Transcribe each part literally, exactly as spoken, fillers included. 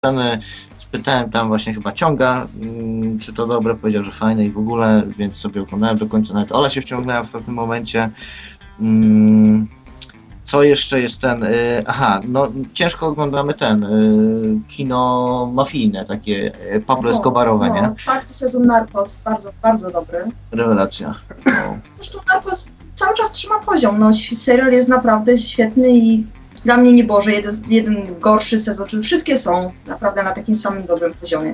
oceny, spytałem tam właśnie chyba Ciąga, mm, czy to dobre, powiedział, że fajne i w ogóle, więc sobie oglądałem do końca, nawet Ola się wciągnęła w pewnym momencie. Mm, co jeszcze jest ten, y, aha, no ciężko oglądamy ten, y, kino mafijne, takie y, Pablo Escobarowe, no, nie? Czwarty sezon Narcos, bardzo, bardzo dobry. Rewelacja. No. Zresztą Narcos cały czas trzyma poziom, no serial jest naprawdę świetny i dla mnie nie było, że jeden, jeden gorszy sezon, czy wszystkie są naprawdę na takim samym dobrym poziomie.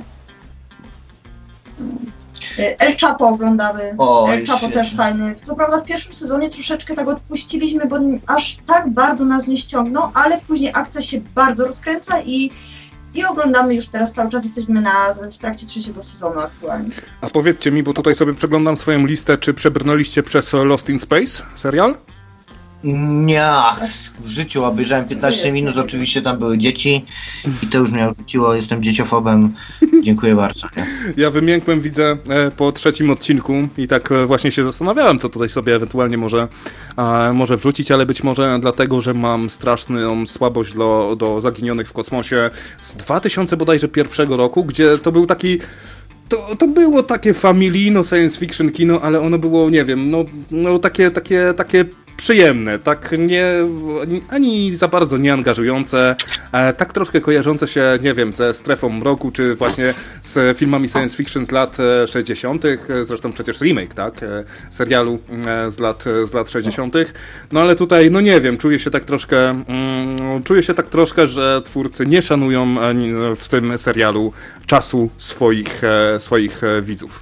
El Chapo oglądamy, O, El Chapo świetnie. też fajny. Co prawda w pierwszym sezonie troszeczkę tak odpuściliśmy, bo aż tak bardzo nas nie ściągnął, ale później akcja się bardzo rozkręca i, i oglądamy już teraz, cały czas jesteśmy na, w trakcie trzeciego sezonu aktualnie. A powiedzcie mi, bo tutaj sobie przeglądam swoją listę, czy przebrnęliście przez Lost in Space serial? Nie, w życiu obejrzałem piętnaście minut, oczywiście tam były dzieci i to już mnie odrzuciło, jestem dzieciofobem, dziękuję bardzo. Nie? Ja wymiękłem, widzę, e, po trzecim odcinku i tak e, właśnie się zastanawiałem, co tutaj sobie ewentualnie może, e, może wrzucić, ale być może dlatego, że mam straszną słabość do, do Zaginionych w kosmosie z dwa tysiące bodajże pierwszego roku, gdzie to był taki... To, to było takie familijno science fiction kino, ale ono było, nie wiem, no, no takie, takie, takie przyjemne, tak nie, ani za bardzo nieangażujące, e, tak troszkę kojarzące się, nie wiem, ze Strefą Mroku, czy właśnie z filmami science fiction z lat sześćdziesiątych, zresztą przecież remake, tak, e, serialu e, z lat, z lat sześćdziesiątych, no ale tutaj, no nie wiem, czuję się tak troszkę, mm, czuję się tak troszkę, że twórcy nie szanują e, w tym serialu czasu swoich, e, swoich e, widzów.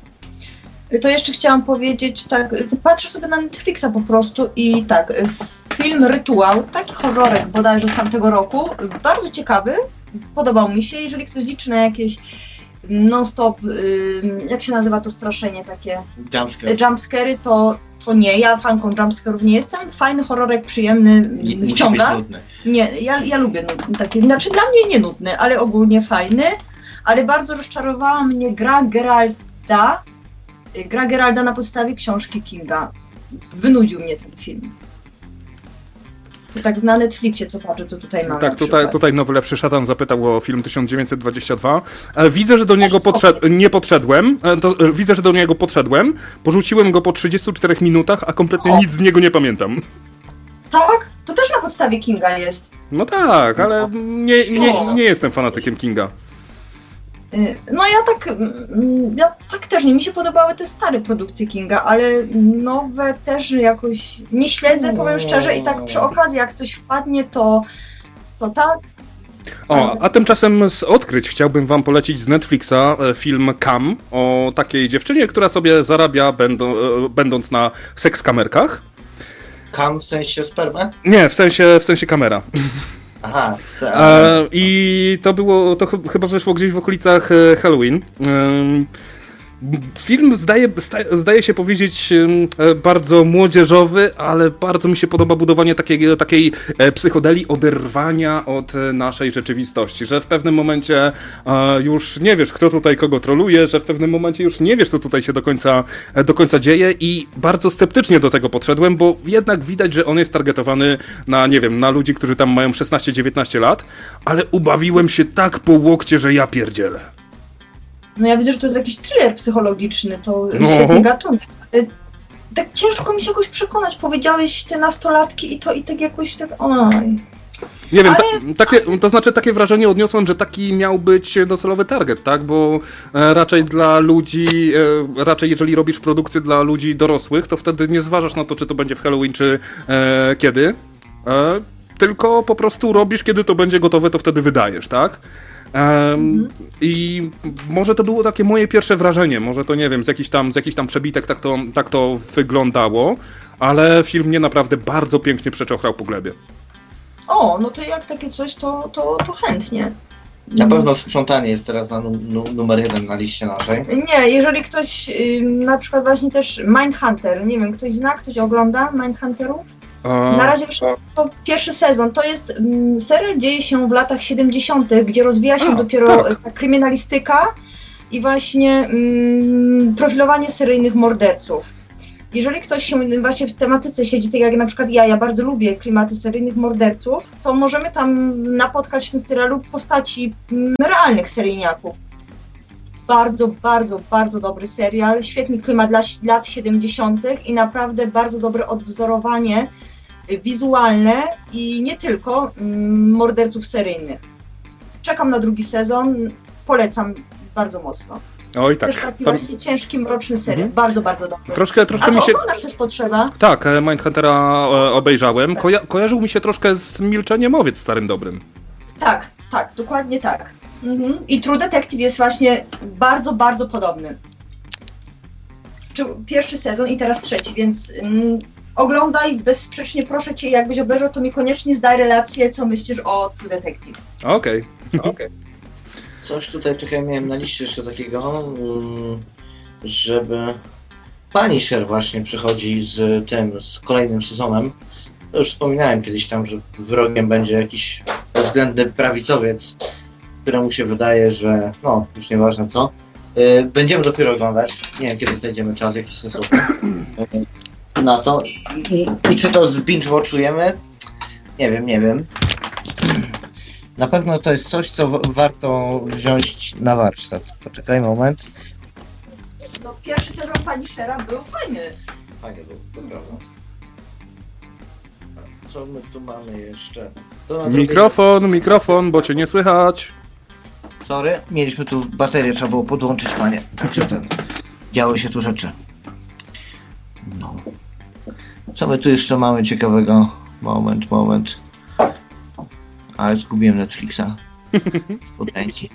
To jeszcze chciałam powiedzieć, tak, patrzę sobie na Netflixa po prostu i tak, film Rytuał, taki horrorek bodajże z tamtego roku, bardzo ciekawy, podobał mi się, jeżeli ktoś liczy na jakieś non-stop, jak się nazywa to straszenie takie? Jumpscare. Jumpscary, to, to nie, ja fanką jumpscarów nie jestem, fajny horrorek, przyjemny, Nie, wciąga. musi być nudny. Nie, ja, ja lubię nudny, taki, znaczy dla mnie nie nudny, ale ogólnie fajny, ale bardzo rozczarowała mnie gra Geralda, Gra Geralda na podstawie książki Kinga. Wynudził mnie ten film. To tak na Netflixie, co patrzę, co tutaj mamy. Tak, tutaj, tutaj nowy lepszy szatan zapytał o film tysiąc dziewięćset dwadzieścia dwa. Widzę, że do niego podszedł, nie podszedłem. To, widzę, że do niego podszedłem. Porzuciłem go po trzydziestu czterech minutach, a kompletnie O. nic z niego nie pamiętam. Tak? To też na podstawie Kinga jest. No tak, ale nie, nie, nie jestem fanatykiem Kinga. No ja tak, ja tak też nie, mi się podobały te stare produkcje Kinga, ale nowe też jakoś nie śledzę, powiem szczerze, i tak przy okazji jak coś wpadnie, to, to tak. O, a tymczasem z odkryć chciałbym wam polecić z Netflixa film Cam o takiej dziewczynie, która sobie zarabia będą, będąc na sekskamerkach. Kam w sensie spermę? Nie, w sensie, w sensie kamera. Aha. Co, E, I to było, to ch- chyba wyszło gdzieś w okolicach e, Halloween. E, Film zdaje, zdaje się powiedzieć e, bardzo młodzieżowy, ale bardzo mi się podoba budowanie takiej, takiej e, psychodeli oderwania od e, naszej rzeczywistości, że w pewnym momencie e, już nie wiesz, kto tutaj kogo troluje, że w pewnym momencie już nie wiesz, co tutaj się do końca, e, do końca dzieje, i bardzo sceptycznie do tego podszedłem, bo jednak widać, że on jest targetowany na, nie wiem, na ludzi, którzy tam mają szesnaście dziewiętnaście lat, ale ubawiłem się tak po łokcie, że ja pierdzielę. No ja widzę, że to jest jakiś thriller psychologiczny, to No. świetny gatunek. Tak ciężko mi się jakoś przekonać, powiedziałeś te nastolatki i to i tak jakoś tak, oj. Nie wiem, Ale... ta, takie, to znaczy takie wrażenie odniosłem, że taki miał być docelowy target, tak? Bo e, raczej dla ludzi, e, raczej jeżeli robisz produkcję dla ludzi dorosłych, to wtedy nie zważasz na to, czy to będzie w Halloween, czy e, kiedy. E, tylko po prostu robisz, kiedy to będzie gotowe, to wtedy wydajesz, tak? Um, mhm. I może to było takie moje pierwsze wrażenie, może to nie wiem, z jakichś tam, z jakichś tam przebitek tak to, tak to wyglądało, ale film mnie naprawdę bardzo pięknie przeczochrał po glebie. O, no to jak takie coś, to, to, to chętnie. Na pewno sprzątanie jest teraz na num- numer jeden na liście naszej. Nie, jeżeli ktoś, yy, na przykład właśnie też Mindhunter, nie wiem, ktoś zna, ktoś ogląda Mindhunterów? A... Na razie wyszedł to pierwszy sezon. To jest mm, serial, dzieje się w latach siedemdziesiątych, gdzie rozwija się A, dopiero tak. ta kryminalistyka i właśnie mm, profilowanie seryjnych morderców. jeżeli ktoś się właśnie w tematyce siedzi, tak jak na przykład ja, ja bardzo lubię klimaty seryjnych morderców, to możemy tam napotkać w tym serialu postaci realnych seryjniaków. Bardzo, bardzo, bardzo dobry serial, świetny klimat dla lat siedemdziesiątych i naprawdę bardzo dobre odwzorowanie wizualne i nie tylko mm, morderców seryjnych. Czekam na drugi sezon, polecam bardzo mocno. Oj, tak. Też taki Tam... właśnie ciężki, mroczny serial, Mhm. bardzo, bardzo dobry. Troszkę, troszkę A to mi się... oglądasz też Potrzeba? Tak, Mindhuntera e, obejrzałem. Koja- kojarzył mi się troszkę z Milczeniem Owiec starym dobrym. Tak, tak, dokładnie tak. Mhm. I True Detective jest właśnie bardzo, bardzo podobny. Czy pierwszy sezon i teraz trzeci, więc mm, oglądaj bezsprzecznie, proszę cię, jakbyś obejrzał, to mi koniecznie zdaj relację, co myślisz o True Detective. Okej. Okay. Okay. Coś tutaj, czekaj, miałem na liście jeszcze takiego, żeby Punisher właśnie przychodzi z tym, z kolejnym sezonem. To już wspominałem kiedyś tam, że wrogiem będzie jakiś bezwzględny prawicowiec, któremu się wydaje, że no, już nieważne co. Będziemy dopiero oglądać, nie wiem kiedy znajdziemy czas jakiś sensowny na to. I, i, i czy to z binge-watchujemy? Nie wiem, nie wiem. Na pewno to jest coś, co w- warto wziąć na warsztat. Poczekaj moment. No, pierwszy sezon Punishera był fajny. Fajnie był, to prawda. A co my tu mamy jeszcze? To na Mikrofon, drugie... mikrofon, bo cię nie słychać. Sorry, mieliśmy tu baterię, trzeba było podłączyć, panie. Także ten... Działy się tu rzeczy. No. Co my tu jeszcze mamy ciekawego? Moment, moment. Ale zgubiłem Netflixa. Od ręki.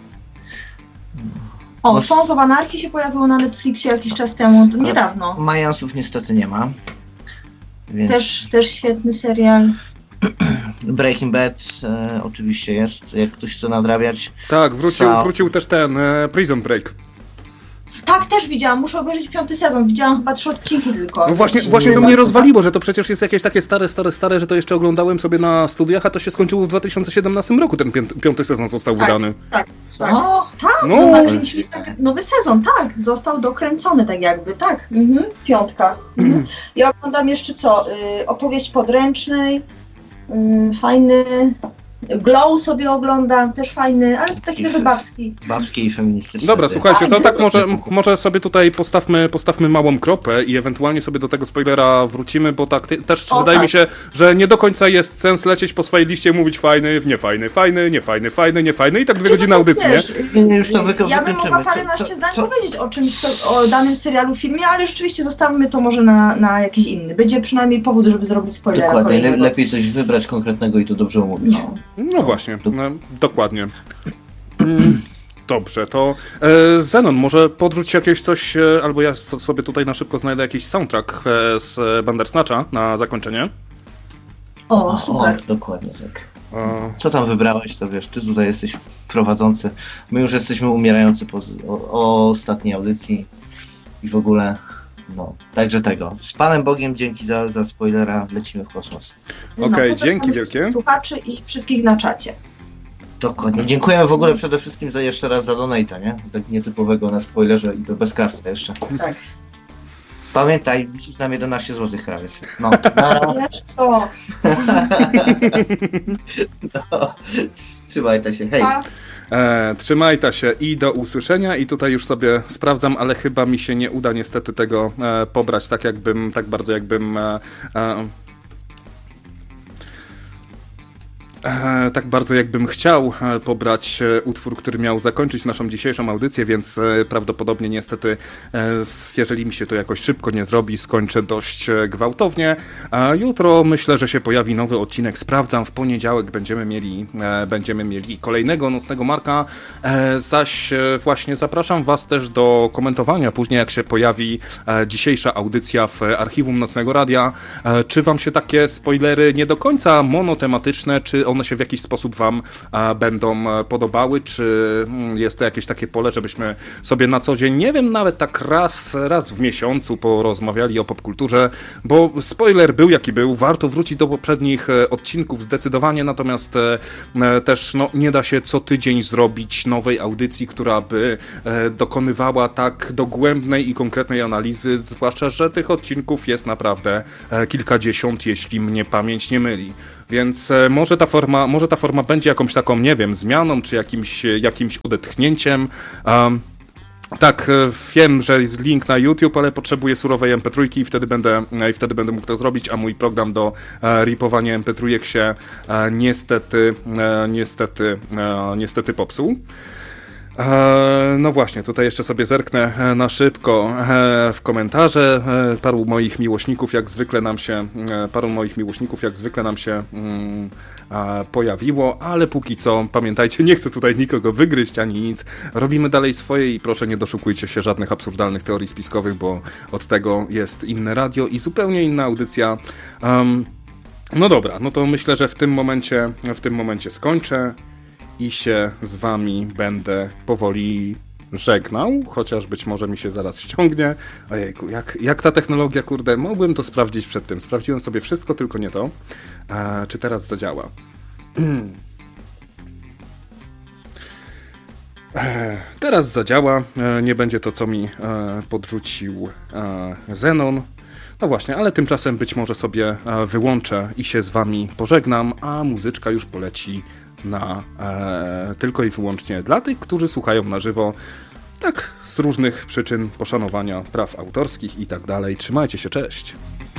O, Sons of Anarchy się pojawiło na Netflixie jakiś czas temu, niedawno. Majansów niestety nie ma. Więc... Też, też świetny serial. Breaking Bad e, oczywiście jest, jak ktoś chce nadrabiać. Tak, wrócił, Sa- wrócił też ten e, Prison Break. Tak, też widziałam, muszę obejrzeć piąty sezon, widziałam chyba trzy odcinki tylko. No właśnie, właśnie to mnie rozwaliło, że to przecież jest jakieś takie stare, stare, stare, że to jeszcze oglądałem sobie na studiach, a to się skończyło w dwa tysiące siedemnastym roku, ten piąty, piąty sezon został tak, wydany. Tak, tak. O, tak, no. no, nakręcili tak, nowy sezon, tak, został dokręcony tak jakby, tak, mhm, piątka. Mhm. Ja oglądam jeszcze co, y, opowieść podręcznej, y, fajny, Glow sobie oglądam, też fajny, ale to taki trochę babski. Babski i feministyczny. Dobra, słuchajcie, to tak może, może sobie tutaj postawmy, postawmy małą kropę i ewentualnie sobie do tego spoilera wrócimy, bo tak ty, też o, wydaje tak. mi się, że nie do końca jest sens lecieć po swojej liście i mówić fajny, niefajny, fajny, niefajny, fajny, niefajny i tak dwie godziny audycji, nie? Nie, już to wyko- ja bym mogła paręnaście zdań powiedzieć o czymś, to, o danym serialu, filmie, ale rzeczywiście zostawmy to może na, na jakiś inny. Będzie przynajmniej powód, żeby zrobić spoilera. Dokładnie, le- kolejnego. lepiej coś wybrać konkretnego i to dobrze umówić. No. No właśnie, no, dokładnie. Mm, Dobrze, to e, Zenon, może podrzuć jakieś coś, e, albo ja so- sobie tutaj na szybko znajdę jakiś soundtrack e, z Bandersnatcha na zakończenie. O, super. O, dokładnie tak. E, Co tam wybrałeś, to wiesz, ty tutaj jesteś prowadzący. My już jesteśmy umierający po o, o ostatniej audycji i w ogóle, no, także tego. Z Panem Bogiem, dzięki za, za spoilera, lecimy w kosmos. Okej, okay, No, dzięki wielkie. Słuchaczy i wszystkich na czacie. Dokładnie. Dziękujemy w ogóle przede wszystkim za jeszcze raz za donate'a, nie? Tak nietypowego na spoilerze i do bezkarstwa jeszcze. Tak. Pamiętaj, wisisz nam jedenaście złotych krawiec. No, na... Wiesz co? no. Trzymajcie się, hej. Pa. E, trzymaj ta się i do usłyszenia i tutaj już sobie sprawdzam, ale chyba mi się nie uda niestety tego e, pobrać tak jakbym, tak bardzo jakbym e, e, E, tak bardzo jakbym chciał e, pobrać e, utwór, który miał zakończyć naszą dzisiejszą audycję, więc e, prawdopodobnie niestety, e, s, jeżeli mi się to jakoś szybko nie zrobi, skończę dość e, gwałtownie. A jutro myślę, że się pojawi nowy odcinek. Sprawdzam, w poniedziałek będziemy mieli, e, będziemy mieli kolejnego nocnego Marka, e, zaś e, właśnie zapraszam was też do komentowania później, jak się pojawi e, dzisiejsza audycja w archiwum Nocnego Radia. E, czy wam się takie spoilery nie do końca monotematyczne, czy one się w jakiś sposób wam e, będą podobały, czy jest to jakieś takie pole, żebyśmy sobie na co dzień, nie wiem, nawet tak raz, raz w miesiącu porozmawiali o popkulturze, bo spoiler był jaki był, warto wrócić do poprzednich odcinków zdecydowanie, natomiast e, też no, nie da się co tydzień zrobić nowej audycji, która by e, dokonywała tak dogłębnej i konkretnej analizy, zwłaszcza, że tych odcinków jest naprawdę e, kilkadziesiąt, jeśli mnie pamięć nie myli. Więc e, może ta forma, może ta forma będzie jakąś taką, nie wiem, zmianą, czy jakimś, jakimś odetchnięciem. Um, Tak, wiem, że jest link na YouTube, ale potrzebuję surowej em pe trzy i wtedy będę, i wtedy będę mógł to zrobić, a mój program do e, ripowania em pe trzy się e, niestety, e, niestety, e, niestety popsuł. E, no właśnie, tutaj jeszcze sobie zerknę na szybko e, w komentarze. E, paru moich miłośników jak zwykle nam się, e, paru moich miłośników jak zwykle nam się mm, e, pojawiło, ale póki co, pamiętajcie, nie chcę tutaj nikogo wygryźć ani nic. Robimy dalej swoje i proszę nie doszukujcie się żadnych absurdalnych teorii spiskowych, bo od tego jest inne radio i zupełnie inna audycja. Um, no dobra, no to myślę, że w tym momencie, w tym momencie skończę i się z wami będę powoli żegnał, chociaż być może mi się zaraz ściągnie. Ojejku, jak, jak ta technologia, kurde, mogłem to sprawdzić przed tym. Sprawdziłem sobie wszystko, tylko nie to. E, czy teraz zadziała? e, teraz zadziała. E, nie będzie to, co mi e, podrzucił e, Zenon. No właśnie, ale tymczasem być może sobie e, wyłączę i się z wami pożegnam, a muzyczka już poleci na e, tylko i wyłącznie dla tych, którzy słuchają na żywo, tak z różnych przyczyn poszanowania praw autorskich i tak dalej. Trzymajcie się, cześć!